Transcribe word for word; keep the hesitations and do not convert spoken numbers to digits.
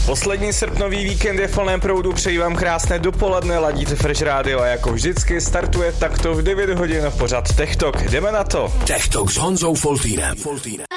Poslední srpnový víkend je v plném proudu, přeji vám krásné dopoledne, ladíte Fresh Radio a jako vždycky startuje takto v devět hodin pořad Tech Talk. Jdeme na to. Tech Talk s Honzou Foltýnem.